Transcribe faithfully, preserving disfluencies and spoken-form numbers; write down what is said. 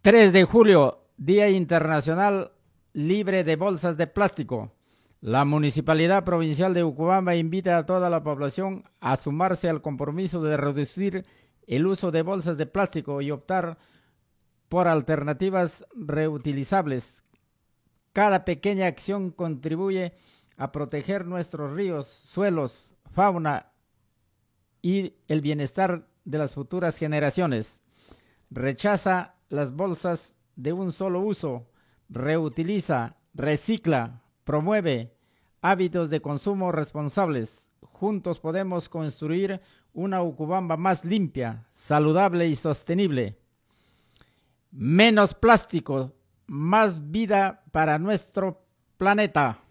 tres de julio, Día Internacional Libre de Bolsas de Plástico. La Municipalidad Provincial de Ucubamba invita a toda la población a sumarse al compromiso de reducir el uso de bolsas de plástico y optar por alternativas reutilizables. Cada pequeña acción contribuye a proteger nuestros ríos, suelos, fauna y el bienestar de las futuras generaciones. Rechaza las bolsas de un solo uso, reutiliza, recicla, promueve hábitos de consumo responsables. Juntos podemos construir una Ucubamba más limpia, saludable y sostenible. Menos plástico, más vida para nuestro planeta.